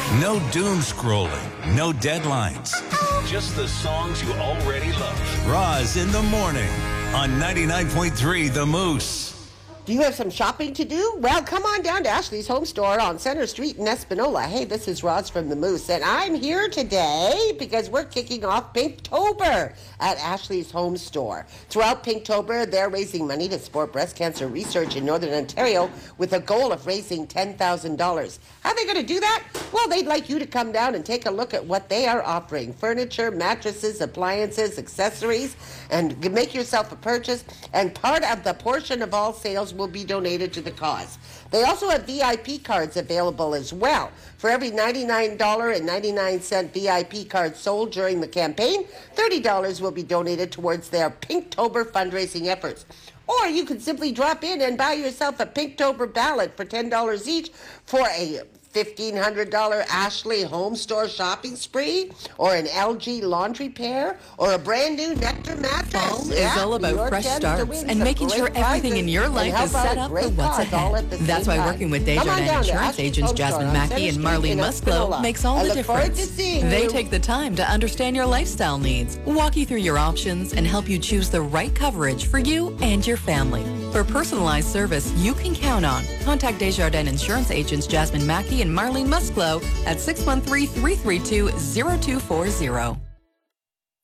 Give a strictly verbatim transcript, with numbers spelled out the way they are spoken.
No doom scrolling, no deadlines. Just the songs you already love. Roz in the morning on ninety-nine point three The Moose. Do you have some shopping to do? Well, come on down to Ashley's Home Store on Center Street in Espanola. Hey, this is Roz from The Moose, and I'm here today because we're kicking off Pinktober at Ashley's Home Store. Throughout Pinktober, they're raising money to support breast cancer research in Northern Ontario with a goal of raising ten thousand dollars. How are they going to do that? Well, they'd like you to come down and take a look at what they are offering. Furniture, mattresses, appliances, accessories, and make yourself a purchase, and part of the portion of all sales will be donated to the cause. They also have V I P cards available as well. For every ninety-nine dollars and ninety-nine cents V I P card sold during the campaign, thirty dollars will be donated towards their Pinktober fundraising efforts. Or you can simply drop in and buy yourself a Pinktober ballot for ten dollars each for a fifteen hundred dollars Ashley Home Store shopping spree, or an L G laundry pair, or a brand new Nectar mattress. Fall yeah, is all about your fresh chance to starts win and some making sure great everything in your prizes life and is help set out up for great what's cause all ahead. at the That's same why time. working with Come on Desjardins down to Insurance Ashley's agents Home Store Jasmine on Mackey Center and Street Marlene in Musclo Espanola. makes all I the look forward difference. to seeing They you. take the time to understand your lifestyle needs, walk you through your options, and help you choose the right coverage for you and your family. For personalized service you can count on, contact Desjardins Insurance agents Jasmine Mackey and Marlene Musclo at six one three, three three two, zero two four zero.